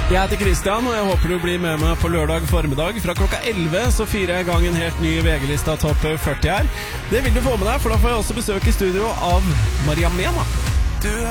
Jeg heter Christian, og jeg håper du blir med meg på lørdag formiddag. Fra klokka 11 så fyrer jeg i gang en helt ny VG-lista Topp 40 her. Det vil du få med deg, for da får jeg også besøk i studio av Maria Mena.